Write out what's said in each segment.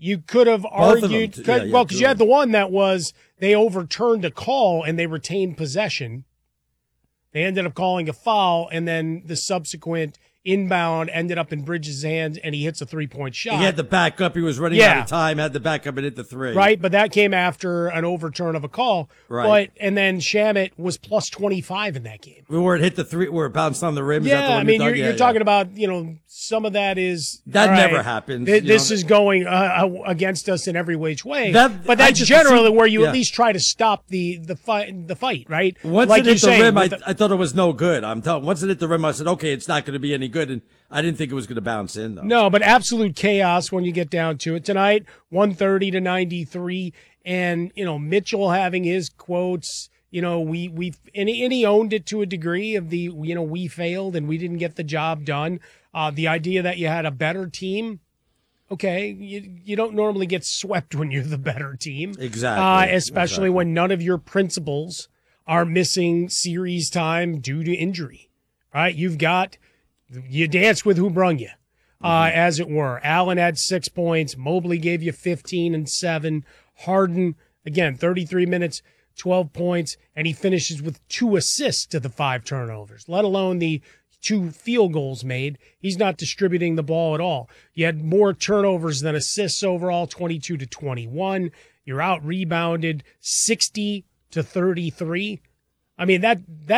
you could have argued, because you had the one that was they overturned a call and they retained possession. They ended up calling a foul, and then the subsequent inbound ended up in Bridges' hands, and he hits a three-point shot. He had the backup. He was running out of time, had the backup, and hit the three. Right, but that came after an overturn of a call. Right. And then Shamet was plus 25 in that game. Where it hit the three, where it bounced on the rim. Yeah, you're talking about, some of that is. That never happens. This is going against us in every which way. But that's generally where you at least try to stop the fight, right? Once it hit the rim, I thought it was no good. Once it hit the rim, I said, okay, it's not going to be any good. And I didn't think it was going to bounce in, though. No, but absolute chaos when you get down to it. Tonight, 130-93. And, Mitchell having his quotes, he owned it to a degree of the, we failed and we didn't get the job done. The idea that you had a better team, okay, you don't normally get swept when you're the better team. Exactly. Especially when none of your principals are missing series time due to injury, right? You dance with who brung you, as it were. Allen had 6 points. Mobley gave you 15 and 7. Harden, again, 33 minutes, 12 points, and he finishes with 2 assists to the 5 turnovers, let alone the 2 field goals made. He's not distributing the ball at all. You had more turnovers than assists overall, 22-21. You're out rebounded 60-33. I mean,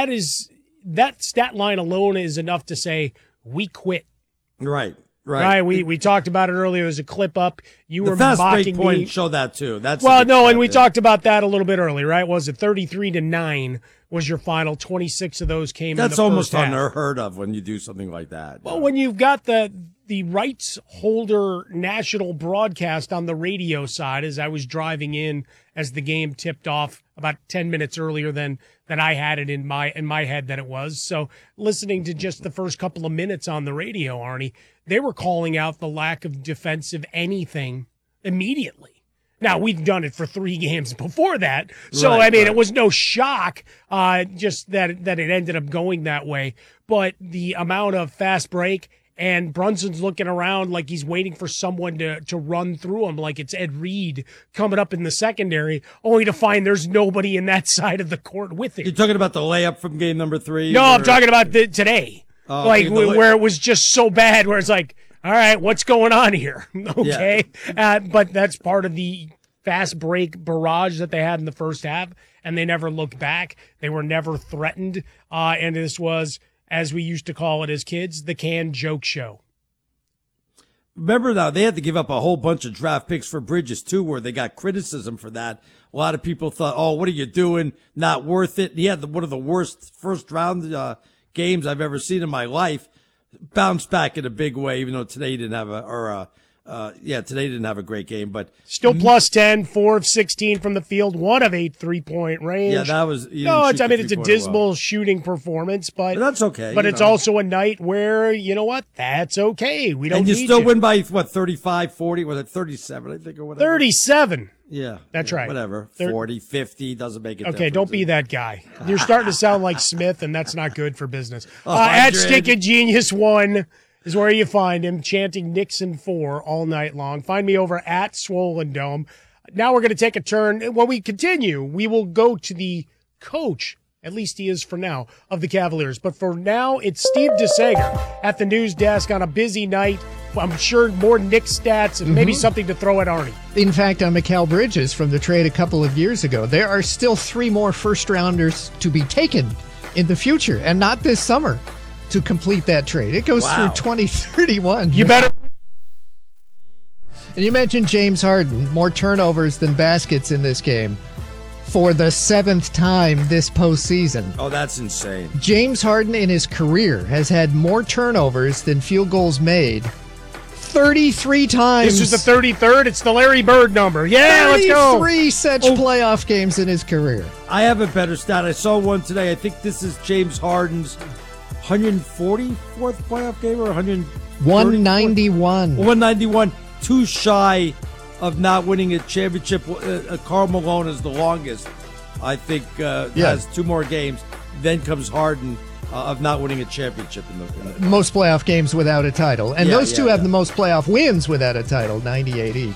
that stat line alone is enough to say we quit. Right. We talked about it earlier. There's a clip up. You were fast break mocking point me. Show that too. And we talked about that a little bit earlier, right? Was it 33-9 was your final? 26 of those came in the first half. That's almost unheard of when you do something like that. Well, when you've got the rights holder national broadcast on the radio side, as I was driving in as the game tipped off about 10 minutes earlier than I had it in my head that it was. So listening to just the first couple of minutes on the radio, Arnie, they were calling out the lack of defensive anything immediately. Now, we've done it for 3 games before that. So, it was no shock just that it ended up going that way. But the amount of fast break, and Brunson's looking around like he's waiting for someone to run through him, like it's Ed Reed coming up in the secondary, only to find there's nobody in that side of the court with him. You're talking about the layup from game number 3? No, I'm talking about today. Where it was just so bad, where it's like, all right, what's going on here? Okay. Yeah. But that's part of the fast break barrage that they had in the first half, and they never looked back. They were never threatened. And this was, as we used to call it as kids, the canned joke show. Remember now, they had to give up a whole bunch of draft picks for Bridges too, where they got criticism for that. A lot of people thought, oh, what are you doing? Not worth it. And he had one of the worst first round games I've ever seen in my life. Bounced back in a big way, even though today he didn't have today didn't have a great game, but still plus 10, 4 of 16 from the field, 1 of 8 3-point range. Yeah, that was it's a dismal shooting performance, but that's okay. But it's also a night where, you know what, that's okay. We don't. And you need still win by 35, 40, was it 37? I think or whatever. 37. Yeah, that's right. Whatever, 40, 50 doesn't make it. Okay, don't be that guy. You're starting to sound like Smith, and that's not good for business. At Stinking Genius 1 is where you find him chanting Nixon 4 all night long. Find me over at Swollen Dome. Now we're going to take a turn. When we continue, we will go to the coach, at least he is for now, of the Cavaliers. But for now, it's Steve DeSager at the news desk on a busy night. I'm sure more Knicks stats and maybe something to throw at Arnie. In fact, on Mikal Bridges from the trade a couple of years ago, there are still 3 more first-rounders to be taken in the future, and not this summer, to complete that trade. It goes through 2031. You better. And you mentioned James Harden, more turnovers than baskets in this game for the 7th time this postseason. Oh, that's insane. James Harden in his career has had more turnovers than field goals made 33 times. This is the 33rd. It's the Larry Bird number. Yeah, let's go. 33 such playoff games in his career. I have a better stat. I saw one today. I think this is James Harden's 144th playoff game or 191. 191. Too shy of not winning a championship. Karl Malone is the longest. I think has 2 more games. Then comes Harden of not winning a championship in the most playoff games without a title. And those two have the most playoff wins without a title, 98 each.